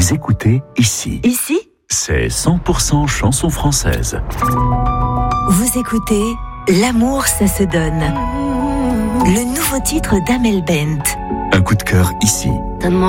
Vous écoutez Ici. Ici, C'est 100% chanson française. vous écoutez L'amour, ça se donne. Le nouveau titre d'Amel Bent. Un coup de cœur ici. Donne-moi